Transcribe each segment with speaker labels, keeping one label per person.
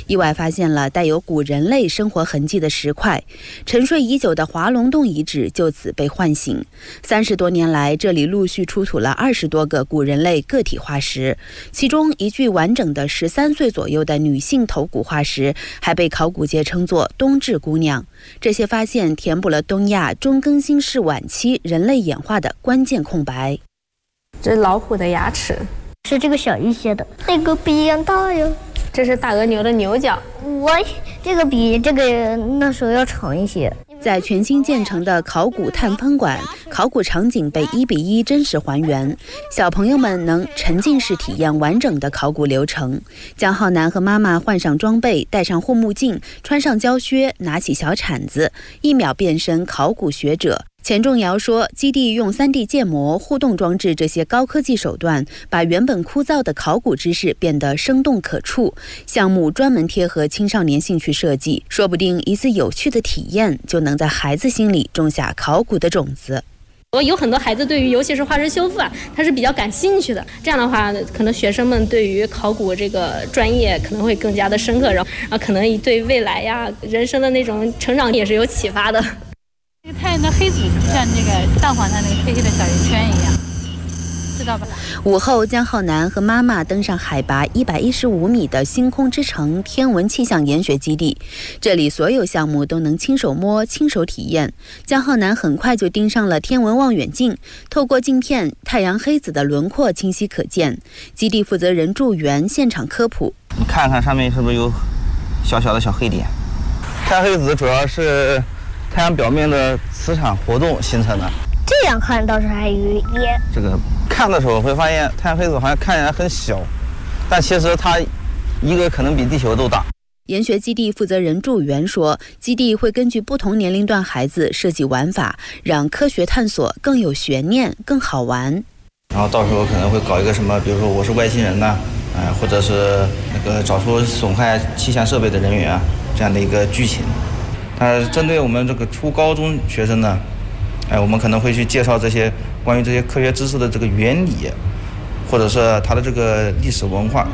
Speaker 1: 意外发现了带有古人类生活痕迹的石块，沉睡已久的华龙洞遗址就此被唤醒。30多年来，这里陆续出土了20多个古人类个体化石，其中一具完整的13岁左右的女性头骨化石，还被考古界称作冬至姑娘。这些发现填补了东亚中更新世晚期人类演化的关键空白。
Speaker 2: 这是老虎的牙齿，
Speaker 3: 是这个小一些的，那个比较大哟。
Speaker 2: 这是大额牛的牛角，
Speaker 3: 这个比这个那时候要长一些。
Speaker 1: 在全新建成的考古探访馆，考古场景被1比1真实还原，小朋友们能沉浸式体验完整的考古流程。江浩南和妈妈换上装备，戴上护目镜，穿上胶靴，拿起小铲子，1秒变身考古学者。钱仲尧说，基地用3D 建模、互动装置这些高科技手段，把原本枯燥的考古知识变得生动可触。项目专门贴合青少年兴趣设计，说不定一次有趣的体验就能在孩子心里种下考古的种子。
Speaker 4: 有很多孩子对于尤其是化石修复他是比较感兴趣的，这样的话可能学生们对于考古这个专业可能会更加的深刻，然后可能对未来人生的那种成长也是有启发的。
Speaker 5: 这个太阳的黑子像那个蛋黄上那个黑黑的小圆圈一样，知道吧？
Speaker 1: 午后，江浩南和妈妈登上海拔115米的星空之城天文气象研学基地，这里所有项目都能亲手摸、亲手体验。江浩南很快就盯上了天文望远镜，透过镜片，太阳黑子的轮廓清晰可见。基地负责人祝元现场科普：
Speaker 6: 你看看上面是不是有小小的小黑点？太阳黑子主要是太阳表面的磁场活动形成的。
Speaker 3: 这样看倒是还有一点。
Speaker 6: 这个看的时候会发现太阳黑子好像看起来很小，但其实它一个可能比地球都大。
Speaker 1: 研学基地负责人祝元说，基地会根据不同年龄段孩子设计玩法，让科学探索更有悬念、更好玩。
Speaker 6: 然后到时候可能会搞一个什么，比如说我是外星人呐，或者是那个找出损害气象设备的人员这样的一个剧情。针对我们这个初高中学生呢，我们可能会去介绍这些关于这些科学知识的这个原理，或者是它的这个历史文化。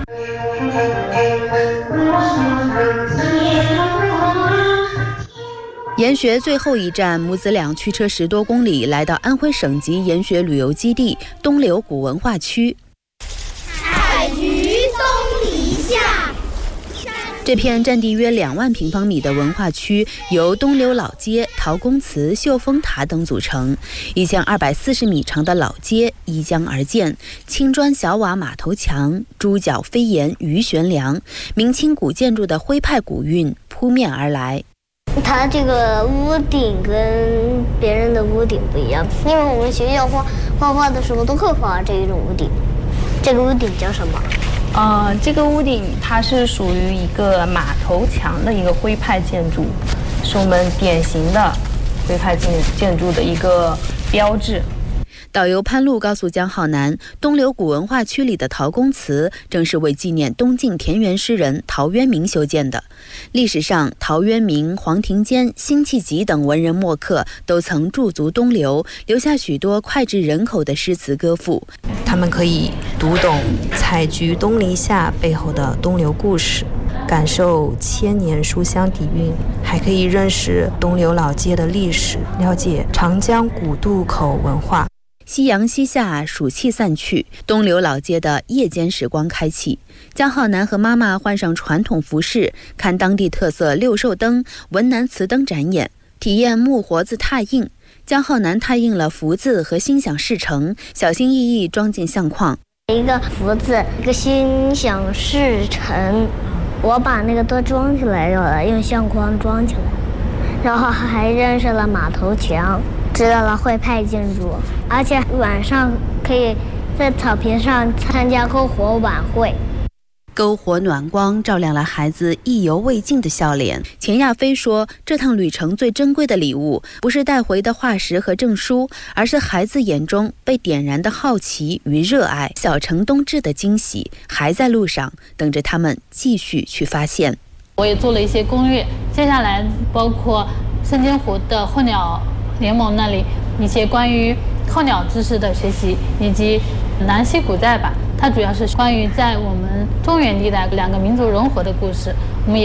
Speaker 1: 研学最后一站，母子俩驱车10多公里，来到安徽省级研学旅游基地东流古文化区。
Speaker 7: 采菊东篱下。
Speaker 1: 这片占地约2万平方米的文化区由东流老街、陶公祠、秀峰塔等组成。1240米长的老街依江而建，青砖小瓦码头墙，猪脚飞檐鱼悬梁，明清古建筑的徽派古韵扑面而来。
Speaker 3: 它这个屋顶跟别人的屋顶不一样，因为我们学校画画的时候都会画这一种屋顶。这个屋顶叫什么？
Speaker 2: 这个屋顶它是属于一个马头墙的一个徽派建筑，是我们典型的徽派建筑的一个标志。
Speaker 1: 导游潘路告诉江浩南，东流古文化区里的陶公祠正是为纪念东晋田园诗人陶渊明修建的。历史上，陶渊明、黄庭坚、辛弃疾等文人墨客都曾驻足东流，留下许多脍炙人口的诗词歌赋。
Speaker 8: 他们可以读懂采菊东篱下背后的东流故事，感受千年书香底蕴，还可以认识东流老街的历史，了解长江古渡口文化。
Speaker 1: 夕阳西下，暑气散去，东流老街的夜间时光开启。江浩南和妈妈换上传统服饰，看当地特色六兽灯、文南瓷灯展演，体验木活字拓印。江浩南拓印了福字和心想事成，小心翼翼装进相框。
Speaker 3: 一个福字，一个心想事成，我把那个都装起来了，用相框装起来，然后还认识了码头墙，知道了徽派建筑，而且晚上可以在草坪上参加篝火晚会。
Speaker 1: 篝火暖光照亮了孩子意犹未尽的笑脸。钱亚飞说，这趟旅程最珍贵的礼物不是带回的化石和证书，而是孩子眼中被点燃的好奇与热爱。小城冬至的惊喜还在路上，等着他们继续去发现。
Speaker 5: 我也做了一些攻略，接下来包括深津湖的候鸟联盟那里一些关于候鸟知识的学习，以及南溪古寨吧，它主要是关于在我们中原地带2个民族融合的故事。我们也